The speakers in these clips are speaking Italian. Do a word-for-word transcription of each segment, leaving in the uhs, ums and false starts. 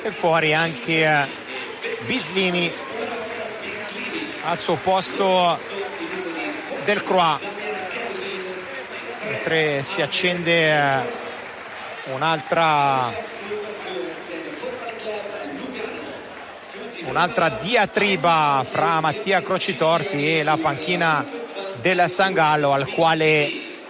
e fuori anche Bislimi al suo posto Delcroix, mentre si accende un'altra un'altra diatriba fra Mattia Crocitorti e la panchina del San Gallo, al quale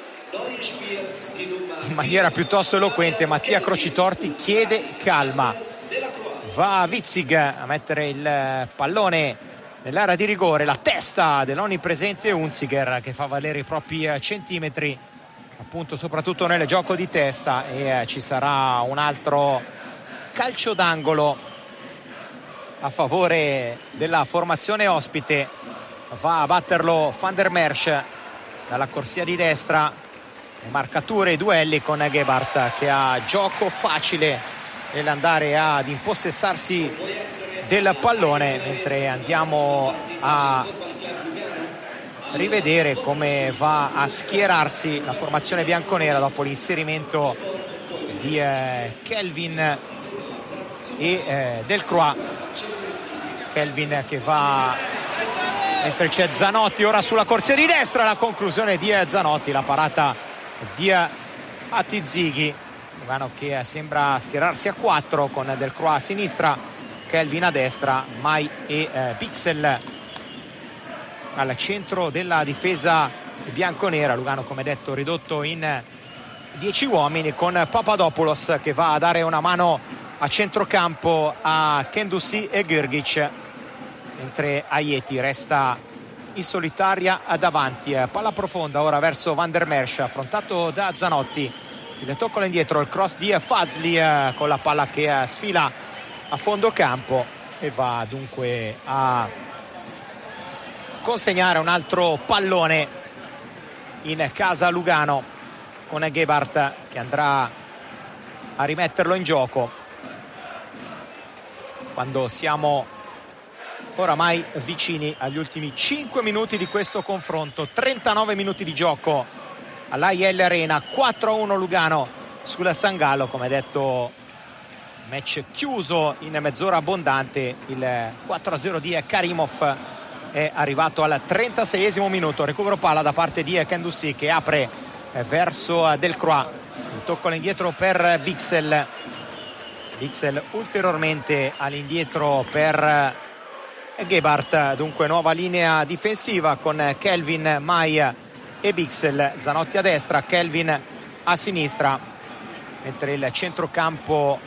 in maniera piuttosto eloquente Mattia Crocitorti chiede calma. Va Witzig a mettere il pallone nell'area di rigore, la testa dell'onnipresente Unziger che fa valere i propri centimetri, appunto soprattutto nel gioco di testa, e ci sarà un altro calcio d'angolo a favore della formazione ospite. Va a batterlo Van der Merch dalla corsia di destra, marcature e duelli con Gebhardt che ha gioco facile nell'andare ad impossessarsi del pallone, mentre andiamo a rivedere come va a schierarsi la formazione bianconera dopo l'inserimento di eh, Kelvin e eh, Delcroix. Kelvin che va, mentre c'è Zanotti ora sulla corsia di destra, la conclusione di Zanotti, la parata di Atizighi. Lugano che sembra schierarsi a quattro con Delcroix a sinistra, Kelvin a destra, Mai e eh, Pixel al centro della difesa bianconera. Lugano, come detto, ridotto in dieci uomini, con Papadopoulos che va a dare una mano a centrocampo a Kendouzi e Grgic, mentre Ajeti resta in solitaria davanti. Palla profonda ora verso Van der Merch, affrontato da Zanotti, il tocco indietro, il cross di Fazli con la palla che sfila a fondo campo e va dunque a consegnare un altro pallone in casa Lugano, con Gebhardt che andrà a rimetterlo in gioco quando siamo oramai vicini agli ultimi cinque minuti di questo confronto. Trentanove minuti di gioco all'A I L Arena, quattro a uno Lugano sulla San Gallo. Come detto, match chiuso in mezz'ora abbondante. Il quattro a zero di Karimov è arrivato al trentaseiesimo minuto. Recupero palla da parte di Kendouzi che apre verso Delcroix, il tocco all'indietro per Bixel. Bixel ulteriormente all'indietro per Gebhardt. Dunque nuova linea difensiva con Kelvin, Mai e Bixel. Zanotti a destra, Kelvin a sinistra, mentre il centrocampo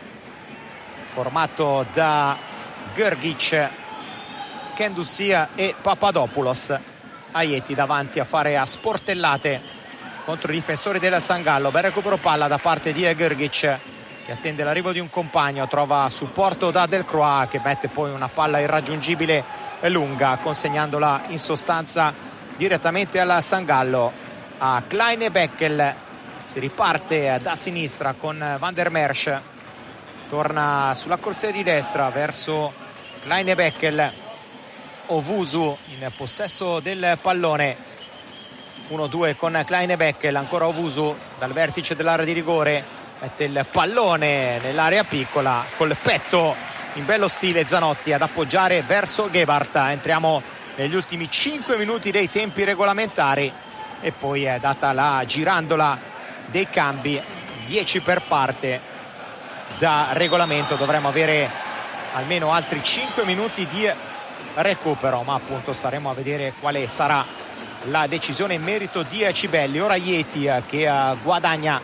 formato da Grgic, Kendouzi e Papadopoulos. Ajeti davanti a fare a sportellate contro i difensori del San Gallo. Bel recupero palla da parte di Grgic che attende l'arrivo di un compagno, trova supporto da Delcroix che mette poi una palla irraggiungibile e lunga, consegnandola in sostanza direttamente alla San Gallo a Klein e Beckel. Si riparte da sinistra con Van der Merch, torna sulla corsia di destra verso Klein e Beckel. Owusu in possesso del pallone, uno due con Klein e Beckel, ancora Owusu dal vertice dell'area di rigore, mette il pallone nell'area piccola col petto in bello stile Zanotti ad appoggiare verso Gebhardt. Entriamo negli ultimi cinque minuti dei tempi regolamentari e poi è data la girandola dei cambi, dieci per parte da regolamento. Dovremmo avere almeno altri cinque minuti di recupero, ma appunto staremo a vedere quale sarà la decisione in merito di Cibelli. Ora Ajeti che guadagna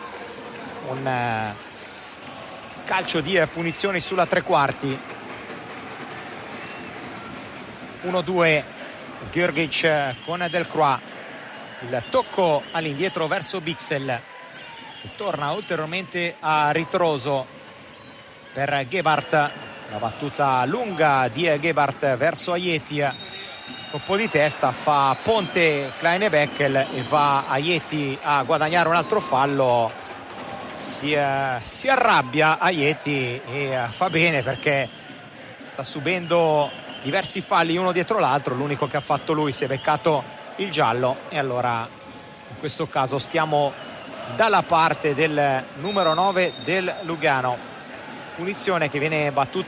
un calcio di punizioni sulla tre quarti. uno due Grgic con Delcroix, il tocco all'indietro verso Bixel che torna ulteriormente a ritroso per Gebhardt. La battuta lunga di Gebhardt verso Ajeti, colpo di testa, fa ponte Klein e Beckel e va Ajeti a guadagnare un altro fallo. Si, eh, si arrabbia Ajeti e fa bene, perché sta subendo diversi falli uno dietro l'altro. L'unico che ha fatto lui, si è beccato il giallo, e allora in questo caso stiamo dalla parte del numero nove del Lugano. Punizione che viene battuta